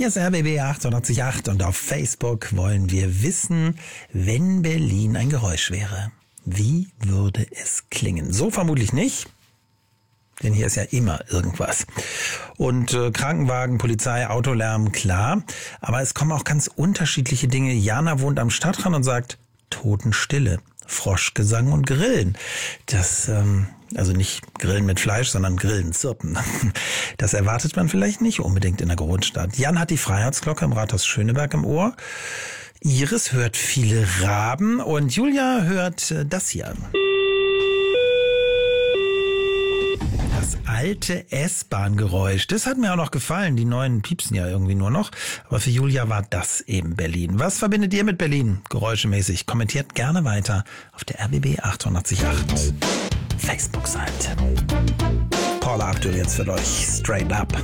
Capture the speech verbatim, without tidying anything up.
Hier ist R B B achtundachtzig Komma acht und auf Facebook wollen wir wissen, wenn Berlin ein Geräusch wäre, wie würde es klingen? So vermutlich nicht, denn hier ist ja immer irgendwas. Und äh, Krankenwagen, Polizei, Autolärm, klar, aber es kommen auch ganz unterschiedliche Dinge. Jana wohnt am Stadtrand und sagt, Totenstille, Froschgesang und Grillen. Das, ähm, also nicht Grillen mit Fleisch, sondern Grillen, Zirpen. Das erwartet man vielleicht nicht unbedingt in der Großstadt. Jan hat die Freiheitsglocke im Rathaus Schöneberg im Ohr. Iris hört viele Raben und Julia hört äh, das hier. Das alte S-Bahn-Geräusch. Das hat mir auch noch gefallen. Die neuen piepsen ja irgendwie nur noch. Aber für Julia war das eben Berlin. Was verbindet ihr mit Berlin? Geräuschemäßig. Kommentiert gerne weiter auf der R B B achtundachtzig Komma acht Facebook-Seite. Paula Abdul jetzt für euch. Straight up.